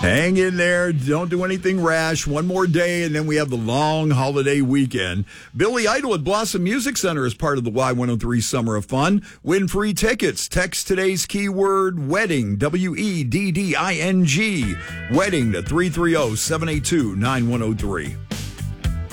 Hang in there. Don't do anything rash. One more day, and then we have the long holiday weekend. Billy Idol at Blossom Music Center is part of the Y103 Summer of Fun. Win free tickets. Text today's keyword wedding, WEDDING, wedding to 330-782-9103.